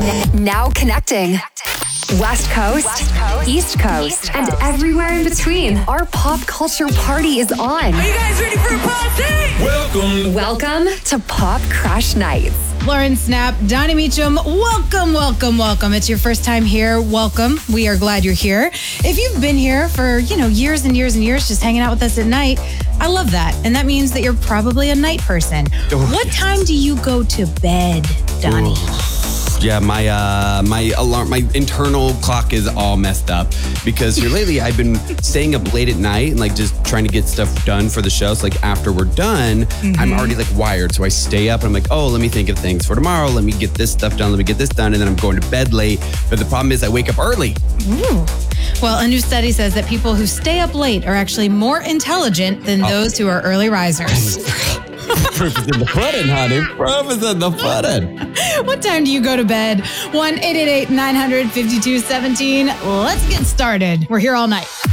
Now connecting. West Coast, East Coast, and everywhere in between. Our pop culture party is on. Are you guys ready for a party? Welcome to Pop Crash Nights. Lauren Snap, Donnie Meacham, welcome. It's your first time here. Welcome. We are glad you're here. If you've been here for, years and years and years, just hanging out with us at night, I love that. And that means that you're probably a night person. What time do you go to bed, Donnie? Yeah, my alarm, my internal clock is all messed up because here lately I've been staying up late at night and just trying to get stuff done for the show. So after we're done, I'm already wired. So I stay up and I'm let me think of things for tomorrow. Let me get this stuff done. Let me get this done. And then I'm going to bed late. But the problem is I wake up early. Ooh. Well, a new study says that people who stay up late are actually more intelligent than those who are early risers. Proof is in the pudding, honey. Proof is in the pudding. What time do you go to bed? 1-888-900-5217. Let's get started. We're here all night.